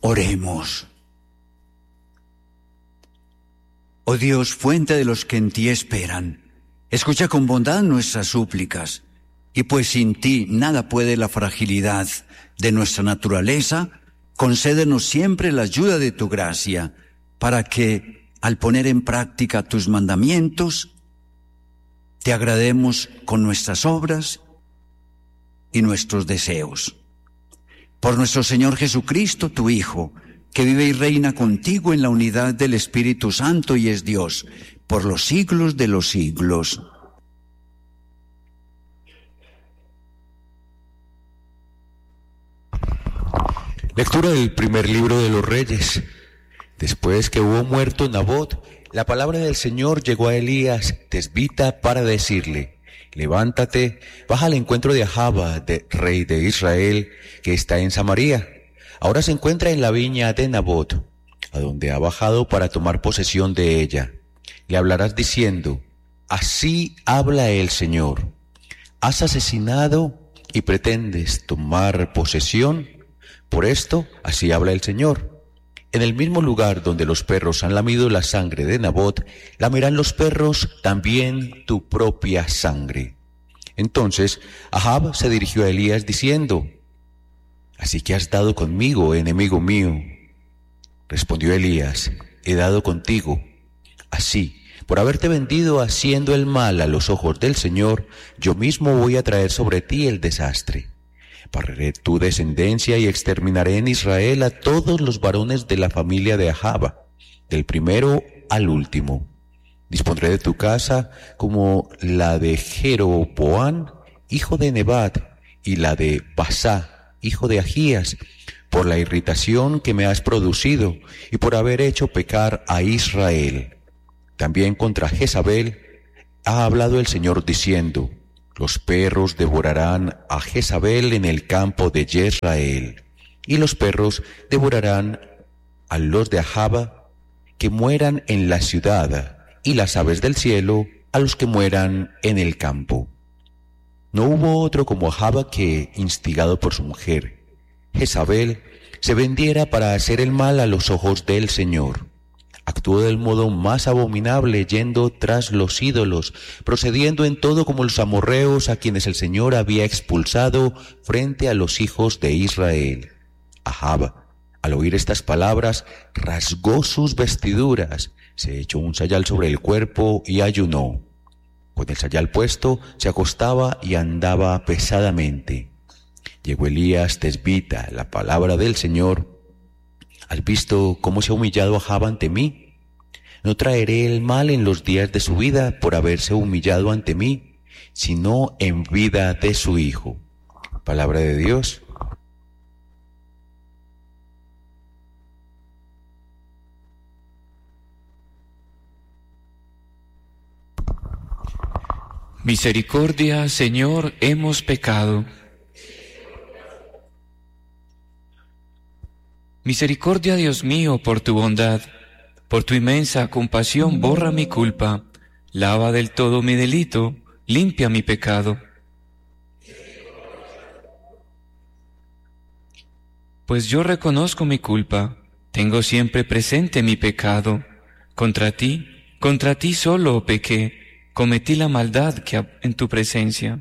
Oremos. Oh Dios, fuente de los que en ti esperan, escucha con bondad nuestras súplicas, y pues sin ti nada puede la fragilidad de nuestra naturaleza, concédenos siempre la ayuda de tu gracia, para que, al poner en práctica tus mandamientos, te agrademos con nuestras obras y nuestros deseos. Por nuestro Señor Jesucristo, tu Hijo, que vive y reina contigo en la unidad del Espíritu Santo y es Dios, por los siglos de los siglos. Lectura del primer libro de los Reyes. Después que hubo muerto Nabot, la palabra del Señor llegó a Elías tesbita para decirle: levántate, baja al encuentro de Ahab, rey de Israel, que está en Samaria. Ahora se encuentra en la viña de Nabot, a donde ha bajado para tomar posesión de ella. Le hablarás diciendo: así habla el Señor. ¿Has asesinado y pretendes tomar posesión? Por esto, así habla el Señor. En el mismo lugar donde los perros han lamido la sangre de Nabot, lamerán los perros también tu propia sangre. Entonces Ahab se dirigió a Elías diciendo: así que has dado conmigo, enemigo mío. Respondió Elías: he dado contigo. Así, por haberte vendido haciendo el mal a los ojos del Señor, yo mismo voy a traer sobre ti el desastre. Barreré tu descendencia y exterminaré en Israel a todos los varones de la familia de Ahab, del primero al último. Dispondré de tu casa como la de Jeroboam, hijo de Nebat, y la de Basá, hijo de Ahías, por la irritación que me has producido y por haber hecho pecar a Israel. También contra Jezabel ha hablado el Señor diciendo: los perros devorarán a Jezabel en el campo de Jezreel, y los perros devorarán a los de Ahab que mueran en la ciudad, y las aves del cielo a los que mueran en el campo. No hubo otro como Ahab que, instigado por su mujer, Jezabel, se vendiera para hacer el mal a los ojos del Señor. Actuó del modo más abominable, yendo tras los ídolos, procediendo en todo como los amorreos a quienes el Señor había expulsado frente a los hijos de Israel. Ahab, al oír estas palabras, rasgó sus vestiduras, se echó un sayal sobre el cuerpo y ayunó. Con el sayal puesto, se acostaba y andaba pesadamente. Llegó Elías tesbita, la palabra del Señor: ¿has visto cómo se ha humillado Ahab ante mí? No traeré el mal en los días de su vida por haberse humillado ante mí, sino en vida de su hijo. Palabra de Dios. Misericordia, Señor, hemos pecado. Misericordia, Dios mío, por tu bondad, por tu inmensa compasión, borra mi culpa, lava del todo mi delito, limpia mi pecado. Pues yo reconozco mi culpa, tengo siempre presente mi pecado. Contra ti solo pequé, cometí la maldad que en tu presencia.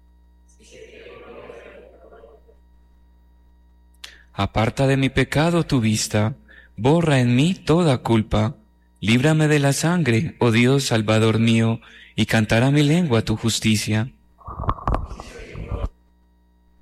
Aparta de mi pecado tu vista, borra en mí toda culpa. Líbrame de la sangre, oh Dios Salvador mío, y cantará mi lengua tu justicia.